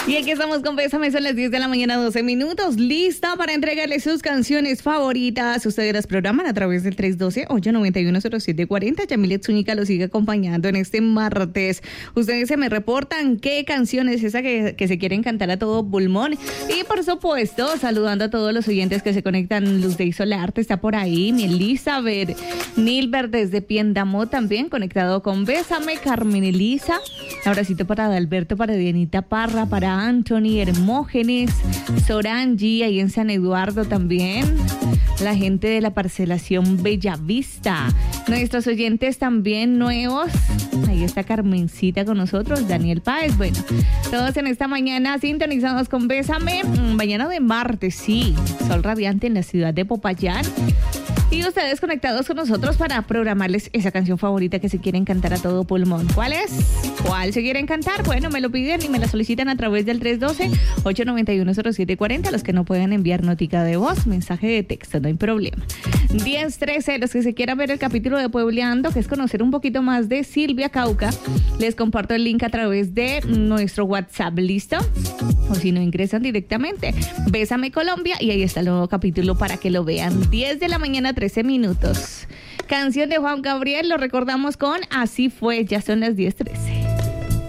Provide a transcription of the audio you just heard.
Y aquí estamos con Bésame, son las 10 de la mañana, 12 minutos, lista para entregarle sus canciones favoritas. Ustedes las programan a través del 312-891-0740. Yamilet Zúñiga los sigue acompañando en este martes. Ustedes se me reportan qué canción es esa que se quieren cantar a todo pulmón. Y por supuesto, saludando a todos los oyentes que se conectan. Luz de Isolarte está por ahí, mi Elizabeth, Nilbert desde Piendamó también conectado con Bésame, Carmen Elisa, abracito para Adalberto, para Dianita Parra, para Anthony Hermógenes, Sorangi, ahí en San Eduardo también, la gente de la parcelación Bellavista, nuestros oyentes también nuevos, ahí está Carmencita con nosotros, Daniel Páez, bueno, todos en esta mañana sintonizados con Bésame, mañana de martes, sí, sol radiante en la ciudad de Popayán. Y ustedes conectados con nosotros para programarles esa canción favorita que se quieren cantar a todo pulmón. ¿Cuál es? ¿Cuál se quieren cantar? Bueno, me lo piden y me la solicitan a través del 312-891-0740. Los que no pueden enviar notica de voz, mensaje de texto, no hay problema. 10-13, los que se quieran ver el capítulo de Puebleando, que es conocer un poquito más de Silvia Cauca, les comparto el link a través de nuestro WhatsApp, ¿listo? O si no, ingresan directamente. Bésame Colombia y ahí está el nuevo capítulo para que lo vean. 10 de la mañana, 13 minutos. Canción de Juan Gabriel, lo recordamos con Así Fue, ya son las 10:03.